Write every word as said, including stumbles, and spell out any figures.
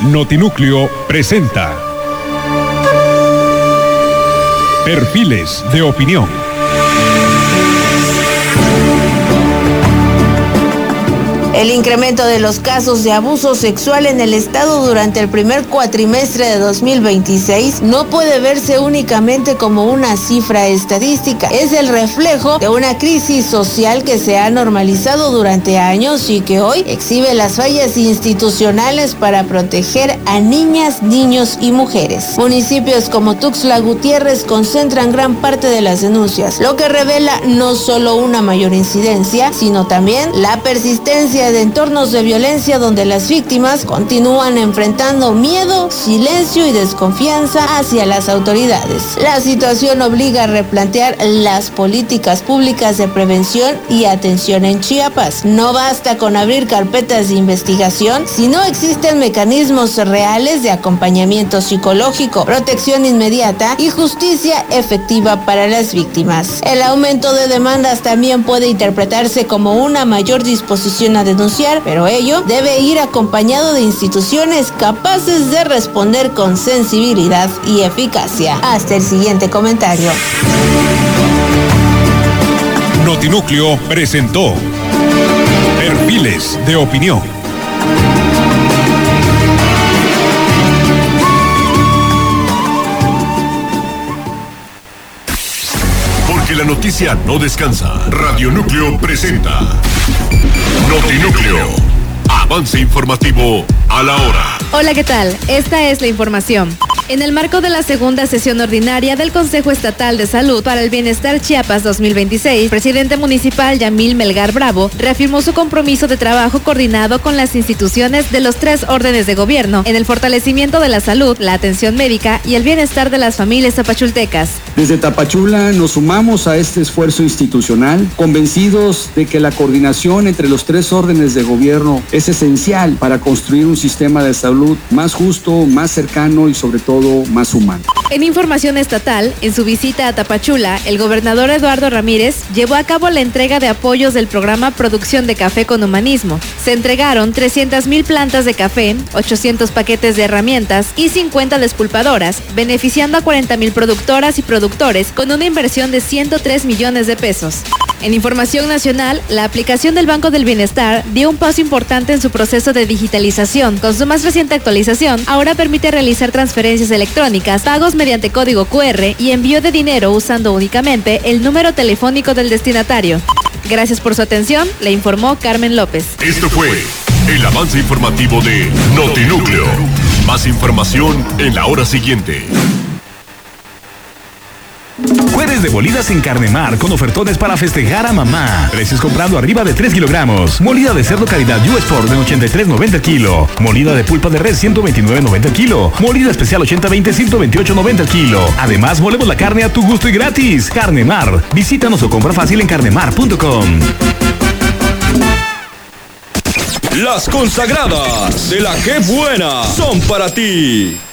Notinúcleo presenta Perfiles de Opinión. El incremento de los casos de abuso sexual en el estado durante el primer cuatrimestre de dos mil veintiséis no puede verse únicamente como una cifra estadística. Es el reflejo de una crisis social que se ha normalizado durante años y que hoy exhibe las fallas institucionales para proteger a niñas, niños y mujeres. Municipios como Tuxtla Gutiérrez concentran gran parte de las denuncias, lo que revela no solo una mayor incidencia, sino también la persistencia de entornos de violencia donde las víctimas continúan enfrentando miedo, silencio y desconfianza hacia las autoridades. La situación obliga a replantear las políticas públicas de prevención y atención en Chiapas. No basta con abrir carpetas de investigación si no existen mecanismos reales de acompañamiento psicológico, protección inmediata y justicia efectiva para las víctimas. El aumento de demandas también puede interpretarse como una mayor disposición a denunciar, pero ello debe ir acompañado de instituciones capaces de responder con sensibilidad y eficacia. Hasta el siguiente comentario. Notinúcleo presentó Perfiles de Opinión. Porque la noticia no descansa. Radio Núcleo presenta Notinúcleo, avance informativo a la hora. Hola, ¿qué tal? Esta es la información. En el marco de la segunda sesión ordinaria del Consejo Estatal de Salud para el Bienestar Chiapas dos mil veintiséis, el presidente municipal Yamil Melgar Bravo reafirmó su compromiso de trabajo coordinado con las instituciones de los tres órdenes de gobierno en el fortalecimiento de la salud, la atención médica y el bienestar de las familias tapachultecas. Desde Tapachula nos sumamos a este esfuerzo institucional, convencidos de que la coordinación entre los tres órdenes de gobierno es esencial para construir un sistema de salud más justo, más cercano y sobre todo más humano. En información estatal, en su visita a Tapachula, el gobernador Eduardo Ramírez llevó a cabo la entrega de apoyos del programa Producción de Café con Humanismo. Se entregaron trescientas mil plantas de café, ochocientos paquetes de herramientas y cincuenta despulpadoras, beneficiando a cuarenta mil productoras y productores con una inversión de ciento tres millones de pesos. En información nacional, la aplicación del Banco del Bienestar dio un paso importante en su proceso de digitalización. Con su más reciente actualización, ahora permite realizar transferencias electrónicas, pagos mediante código cu erre y envío de dinero usando únicamente el número telefónico del destinatario. Gracias por su atención, le informó Carmen López. Esto fue el avance informativo de Notinúcleo. Más información en la hora siguiente. Jueves de molidas en Carnemar con ofertones para festejar a mamá. Precios comprando arriba de tres kilogramos. Molida de cerdo calidad U Sport de ochenta y tres noventa el kilo. Molida de pulpa de res ciento veintinueve noventa el kilo. Molida especial ochenta veinte ciento veintiocho noventa el kilo. Además, molemos la carne a tu gusto y gratis. Carnemar. Visítanos o compra fácil en carnemar punto com. Las consagradas de la Que Buena son para ti.